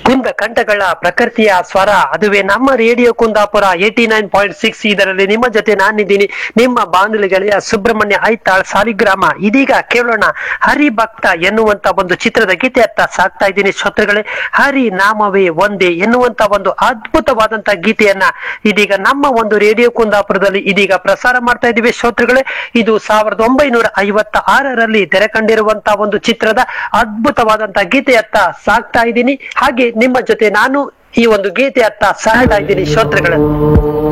ಕುಂದ ಕಂಠಗಳ ಪ್ರಕೃತಿಯ ಸ್ವರ, ಅದುವೇ ನಮ್ಮ ರೇಡಿಯೋ ಕುಂದಾಪುರ 89.6. ಇದರಲ್ಲಿ ನಿಮ್ಮ ಜೊತೆ ನಾನಿದ್ದೀನಿ, ನಿಮ್ಮ ಬಾನುಲಿ ಗೆಳೆಯ ಸುಬ್ರಹ್ಮಣ್ಯ ಐತಾಳ್ ಸಾಲಿಗ್ರಾಮ. ಇದೀಗ ಕೇಳೋಣ ಹರಿಭಕ್ತ ಎನ್ನುವಂತ ಒಂದು ಚಿತ್ರದ ಗೀತೆಯತ್ತ ಸಾಕ್ತಾ ಇದ್ದೀನಿ ಶ್ರೋತೃಗಳೇ. ಹರಿ ನಾಮವೇ ಒಂದೇ ಎನ್ನುವಂತ ಒಂದು ಅದ್ಭುತವಾದಂತ ಗೀತೆಯನ್ನ ಇದೀಗ ನಮ್ಮ ಒಂದು ರೇಡಿಯೋ ಕುಂದಾಪುರದಲ್ಲಿ ಇದೀಗ ಪ್ರಸಾರ ಮಾಡ್ತಾ ಇದ್ದೀವಿ ಶ್ರೋತೃಗಳೇ. ಇದು 1956ರಲ್ಲಿ ತೆರೆ ಕಂಡಿರುವಂತಹ ಒಂದು ಚಿತ್ರದ ಅದ್ಭುತವಾದಂತ ಗೀತೆಯತ್ತ ಸಾಕ್ತಾ ಇದ್ದೀನಿ. ಹಾಗೆ ನಿಮ್ಮ ಜೊತೆ ನಾನು ಈ ಒಂದು ಗೀತೆಯತ್ತ ಸಾಕ್ತಾ ಇದ್ದೀನಿ ಶ್ರೋತೃಗಳೇ.